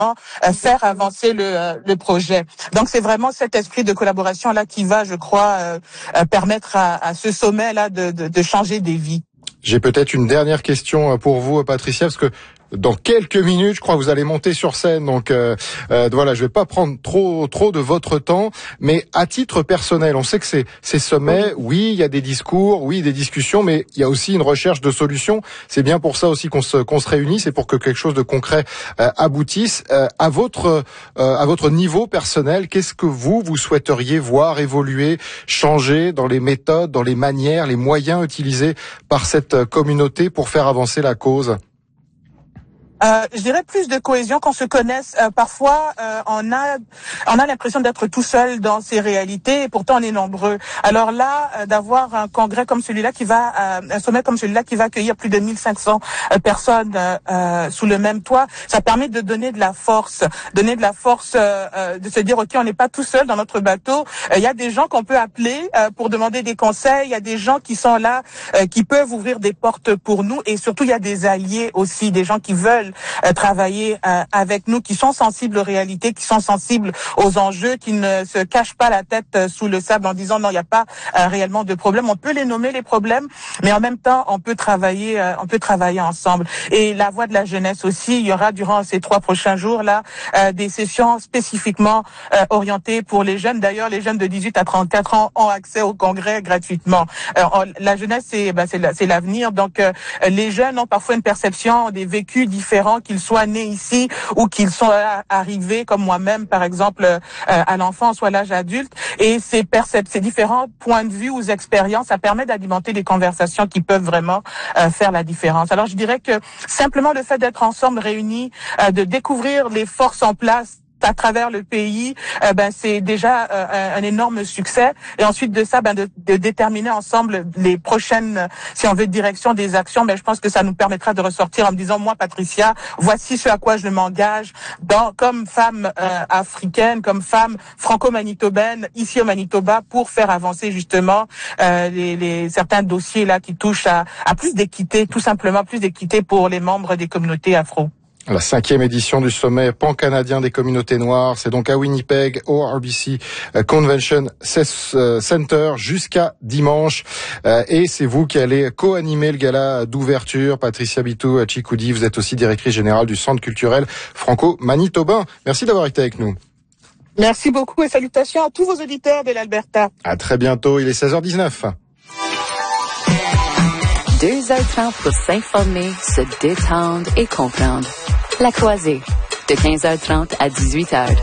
faire avancer le projet. Donc c'est vraiment cet esprit de collaboration là qui va, je crois, permettre à ce sommet là de changer des vies. J'ai peut-être une dernière question pour vous, Patricia, parce que dans quelques minutes, je crois que vous allez monter sur scène. Donc voilà, je vais pas prendre trop de votre temps, mais à titre personnel, on sait que ces sommets, oui, il y a des discours, oui, des discussions, mais il y a aussi une recherche de solutions. C'est bien pour ça aussi qu'on se réunit, c'est pour que quelque chose de concret aboutisse. À votre niveau personnel, qu'est-ce que vous souhaiteriez voir évoluer, changer dans les méthodes, dans les manières, les moyens utilisés par cette communauté pour faire avancer la cause? Je dirais plus de cohésion, qu'on se connaisse. Parfois, on a l'impression d'être tout seul dans ces réalités, et pourtant on est nombreux. Alors là, d'avoir un congrès comme celui-là un sommet comme celui-là qui va accueillir plus de 1500 personnes sous le même toit, ça permet de donner de la force, de se dire ok, on n'est pas tout seul dans notre bateau. Il y a des gens qu'on peut appeler pour demander des conseils. Il y a des gens qui sont là, qui peuvent ouvrir des portes pour nous, et surtout il y a des alliés aussi, des gens qui veulent travailler avec nous, qui sont sensibles aux réalités, qui sont sensibles aux enjeux, qui ne se cachent pas la tête sous le sable en disant non, il n'y a pas réellement de problème. On peut les nommer les problèmes, mais en même temps on peut travailler ensemble. Et la voix de la jeunesse aussi, il y aura durant ces 3 prochains jours là des sessions spécifiquement orientées pour les jeunes. D'ailleurs, les jeunes de 18 à 34 ans ont accès au congrès gratuitement. La jeunesse c'est l'avenir, donc les jeunes ont parfois une perception, des vécus différents, qu'ils soient nés ici ou qu'ils sont arrivés comme moi-même, par exemple, à l'enfance ou à l'âge adulte. Et ces différents points de vue ou expériences, ça permet d'alimenter des conversations qui peuvent vraiment faire la différence. Alors je dirais que simplement le fait d'être ensemble réunis, de découvrir les forces en place à travers le pays, c'est déjà un énorme succès. Et ensuite de ça, de déterminer ensemble les prochaines, si on veut, direction des actions. Je pense que ça nous permettra de ressortir en me disant, moi, Patricia, voici ce à quoi je m'engage comme femme africaine, comme femme franco-manitobaine ici au Manitoba, pour faire avancer justement certains dossiers là qui touchent à plus d'équité, tout simplement plus d'équité pour les membres des communautés afro. La 5e édition du sommet pan-canadien des communautés noires, c'est donc à Winnipeg, au RBC Convention Center jusqu'à dimanche. Et c'est vous qui allez co-animer le gala d'ouverture. Patricia Bitou-Chikoudi, vous êtes aussi directrice générale du Centre culturel franco-manitobain. Merci d'avoir été avec nous. Merci beaucoup et salutations à tous vos auditeurs de l'Alberta. À très bientôt, il est 16h19. 2h30 pour s'informer, se détendre et comprendre. La Croisée, de 15h30 à 18h.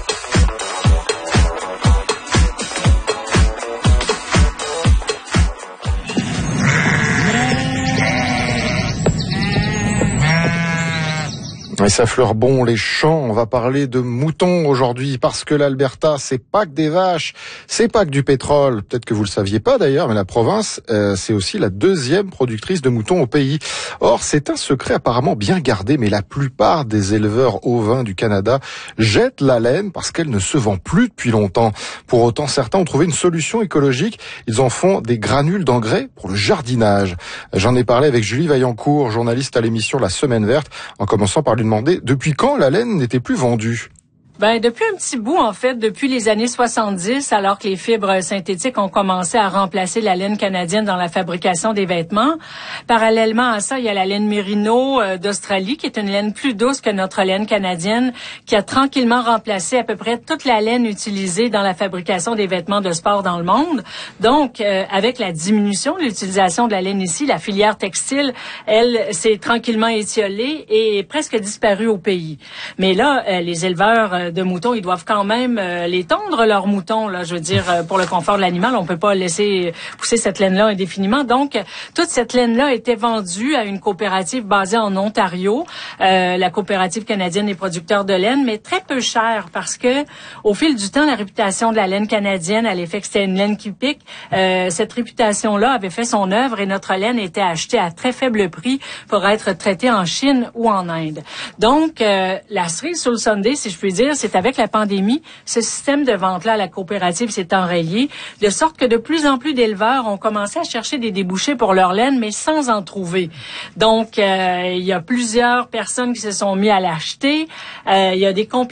Et ça fleure bon les champs. On va parler de moutons aujourd'hui parce que l'Alberta, c'est pas que des vaches, c'est pas que du pétrole. Peut-être que vous le saviez pas d'ailleurs, mais la province, c'est aussi la 2e productrice de moutons au pays. Or, c'est un secret apparemment bien gardé, mais la plupart des éleveurs ovins du Canada jettent la laine parce qu'elle ne se vend plus depuis longtemps. Pour autant, certains ont trouvé une solution écologique. Ils en font des granules d'engrais pour le jardinage. J'en ai parlé avec Julie Vaillancourt, journaliste à l'émission La Semaine Verte, en commençant par lui demander depuis quand la laine n'était plus vendue. Depuis un petit bout, en fait, depuis les années 70, alors que les fibres synthétiques ont commencé à remplacer la laine canadienne dans la fabrication des vêtements. Parallèlement à ça, il y a la laine Merino d'Australie, qui est une laine plus douce que notre laine canadienne, qui a tranquillement remplacé à peu près toute la laine utilisée dans la fabrication des vêtements de sport dans le monde. Donc, avec la diminution de l'utilisation de la laine ici, la filière textile, elle, s'est tranquillement étiolée et est presque disparue au pays. Mais là, les éleveurs de moutons, ils doivent quand même les tondre, leurs moutons, là, je veux dire, pour le confort de l'animal. On peut pas laisser pousser cette laine-là indéfiniment. Donc, toute cette laine-là était vendue à une coopérative basée en Ontario, la coopérative canadienne des producteurs de laine, mais très peu cher parce que, au fil du temps, la réputation de la laine canadienne, à l'effet que c'était une laine qui pique, cette réputation-là avait fait son œuvre et notre laine était achetée à très faible prix pour être traitée en Chine ou en Inde. Donc, la cerise sur le sundae, si je puis dire, c'est avec la pandémie, ce système de vente-là à la coopérative s'est enrayé, de sorte que de plus en plus d'éleveurs ont commencé à chercher des débouchés pour leur laine, mais sans en trouver. Donc, il y a plusieurs personnes qui se sont mis à l'acheter. Il y a des